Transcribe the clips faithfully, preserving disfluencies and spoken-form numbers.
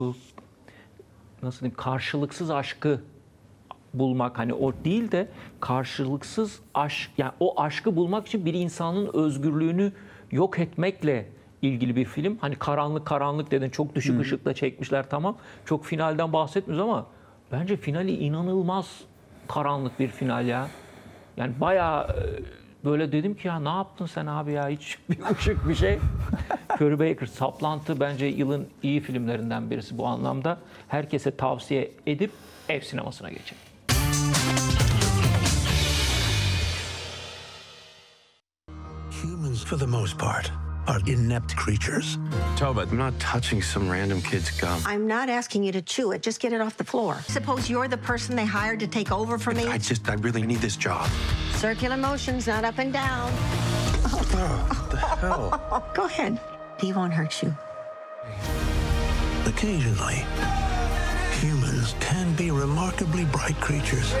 bu nasıl diyeyim, karşılıksız aşkı bulmak, hani o değil de karşılıksız aşk, yani o aşkı bulmak için bir insanın özgürlüğünü yok etmekle ilgili bir film. Hani karanlık karanlık dedin, çok düşük hmm. ışıkla çekmişler, tamam. Çok finalden bahsetmiyoruz ama bence finali inanılmaz karanlık bir final ya. Yani bayağı böyle dedim ki ya ne yaptın sen abi ya, hiç bir ışık bir şey. Curry Baker, Saplantı bence yılın iyi filmlerinden birisi bu anlamda. Herkese tavsiye edip ev sinemasına geçin. Humans, for the most part, are inept creatures. Toba, I'm not touching some random kid's gum. I'm not asking you to chew it. Just get it off the floor. Suppose you're the person they hired to take over for me. I just, I really need this job. Circular motions, not up and down. Oh, what the hell? Go ahead. He won't hurt you. Occasionally, humans can be remarkably bright creatures.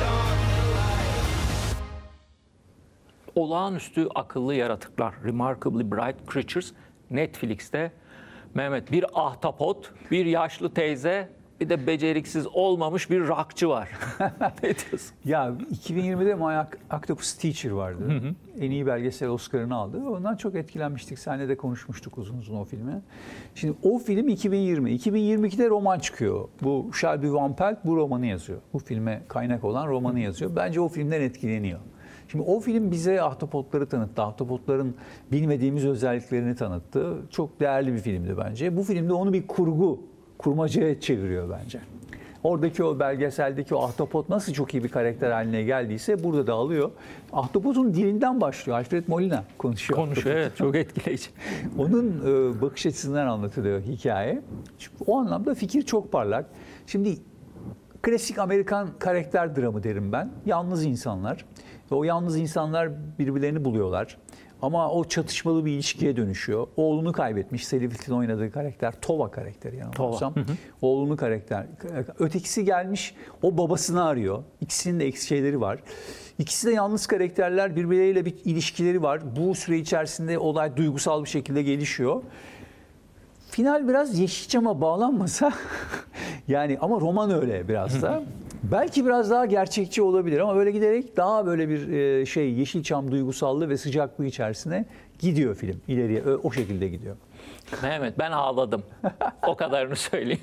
Olağanüstü akıllı yaratıklar, Remarkably Bright Creatures, Netflix'te. Mehmet, bir ahtapot, bir yaşlı teyze, bir de beceriksiz olmamış bir rockçı var. Ne diyorsun? Ya iki bin yirmide My Octopus Teacher vardı. Hı hı. En iyi belgesel Oscar'ını aldı. Ondan çok etkilenmiştik. Sahnede konuşmuştuk uzun uzun o filmi. Şimdi o film iki bin yirmi. iki bin yirmi ikide roman çıkıyor. Bu Shelby Van Pelt bu romanı yazıyor. Bu filme kaynak olan romanı yazıyor. Bence o filmden etkileniyor. Şimdi o film bize ahtapotları tanıttı. Ahtapotların bilmediğimiz özelliklerini tanıttı. Çok değerli bir filmdi bence. Bu filmde onu bir kurgu, kurmacaya çeviriyor bence. Oradaki o belgeseldeki o ahtapot nasıl çok iyi bir karakter haline geldiyse burada da alıyor. Ahtapotun dilinden başlıyor. Alfred Molina konuşuyor. Konuşuyor, evet, çok etkileyici. Onun e, bakış açısından anlatılıyor hikaye. Çünkü o anlamda fikir çok parlak. Şimdi klasik Amerikan karakter dramı derim ben. Yalnız insanlar. Ve o yalnız insanlar birbirlerini buluyorlar. Ama o çatışmalı bir ilişkiye dönüşüyor. Oğlunu kaybetmiş. Sally Field'in oynadığı karakter, Tova karakteri yanılmıyorsam. Oğlunu karakter. Ötekisi gelmiş, o babasını arıyor. İkisinin de eksi şeyleri var. İkisi de yalnız karakterler, birbirleriyle bir ilişkileri var. Bu süre içerisinde olay duygusal bir şekilde gelişiyor. Final biraz Yeşilçam'a bağlanmasa, yani ama roman öyle biraz da. Belki biraz daha gerçekçi olabilir ama böyle giderek daha böyle bir şey Yeşilçam duygusallığı ve sıcaklığı içerisine gidiyor film. İleriye o şekilde gidiyor. Mehmet, ben ağladım. O kadarını söyleyeyim.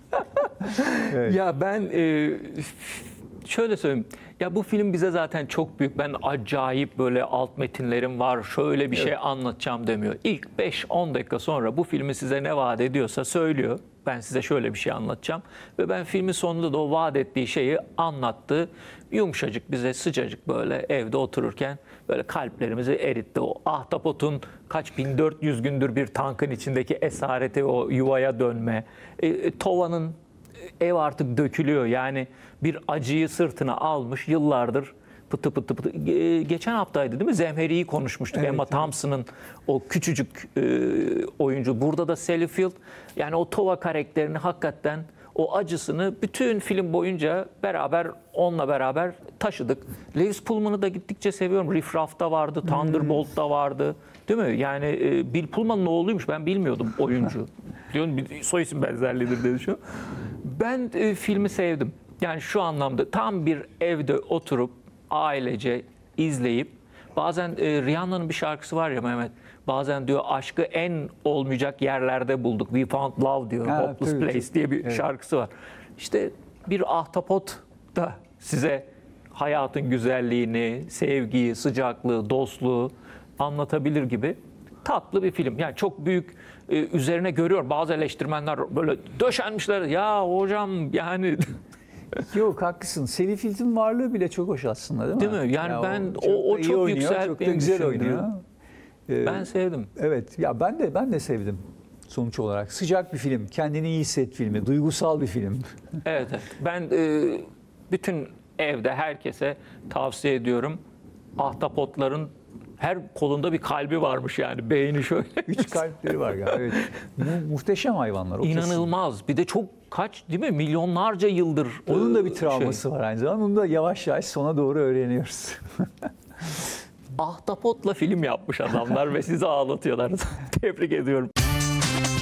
Evet. Ya ben e, şöyle söyleyeyim. Ya bu film bize zaten çok büyük, ben acayip böyle alt metinlerim var, şöyle bir şey evet. anlatacağım demiyor. İlk beş on dakika sonra bu filmi size ne vaat ediyorsa söylüyor. Ben size şöyle bir şey anlatacağım. Ve ben filmin sonunda da o vaat ettiği şeyi anlattı. Yumuşacık, bize sıcacık böyle evde otururken böyle kalplerimizi eritti. O ahtapotun kaç bin dört yüz gündür bir tankın içindeki esareti, o yuvaya dönme. E, Tova'nın ev artık dökülüyor. Yani bir acıyı sırtına almış yıllardır pıtı pıtı pıtı. Geçen haftaydı değil mi? Zemheri'yi konuşmuştuk. Evet, Emma evet. Thompson'ın o küçücük e, oyuncu. Burada da Sally Field. Yani o Tova karakterini hakikaten o acısını bütün film boyunca beraber onunla beraber taşıdık. Lewis Pullman'ı da gittikçe seviyorum. Riff Raff'ta vardı, Thunderbolt'ta vardı. Değil mi? Yani e, Bill Pullman'ın oğluymuş. Ben bilmiyordum oyuncu. Diyorum, soy isim benzerliğidir dedi şu. Ben e, filmi sevdim. Yani şu anlamda tam bir evde oturup ailece izleyip, bazen e, Rihanna'nın bir şarkısı var ya Mehmet, bazen diyor aşkı en olmayacak yerlerde bulduk. We found love diyor. Ha, Hopeless tabii, Place diye bir evet. şarkısı var. İşte bir ahtapot da size hayatın güzelliğini, sevgiyi, sıcaklığı, dostluğu anlatabilir gibi tatlı bir film. Yani çok büyük e, üzerine görüyorum. Bazı eleştirmenler böyle döşenmişler. Ya hocam yani... Yok, haklısın. Sally Field'in varlığı bile çok hoş aslında, değil mi? Değil mi? Yani ya ben o, o, o çok yükselttiğini çok güzel oynuyor. Ee, ben sevdim. Evet. Ya ben de ben de sevdim sonuç olarak. Sıcak bir film, kendini iyi hisset filmi, duygusal bir film. Evet, evet. Ben e, bütün evde herkese tavsiye ediyorum. Ahtapotların her kolunda bir kalbi varmış yani. Beyni şöyle. Üç kalpleri var galiba. Evet. Mu- muhteşem hayvanlar. O İnanılmaz. Kesin. Bir de çok kaç değil mi? Milyonlarca yıldır. Onun da bir travması şey. var aynı zamanda. Onu da yavaş yavaş sona doğru öğreniyoruz. Ahtapotla film yapmış adamlar ve sizi ağlatıyorlar. Tebrik ediyorum.